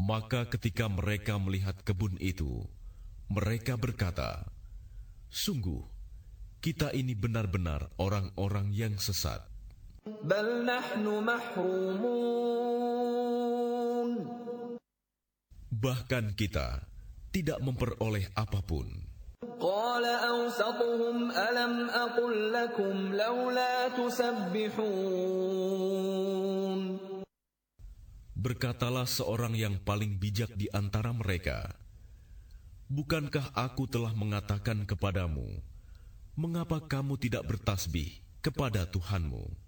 Maka ketika mereka melihat kebun itu, mereka berkata, "Sungguh, kita ini benar-benar orang-orang yang sesat. Bal nahnu mahrumun. Bahkan kita tidak memperoleh apapun." Qala awsatuhum alam aqul lakum laula tusabbihun. Berkatalah seorang yang paling bijak di antara mereka, "Bukankah aku telah mengatakan kepadamu, mengapa kamu tidak bertasbih kepada Tuhanmu?"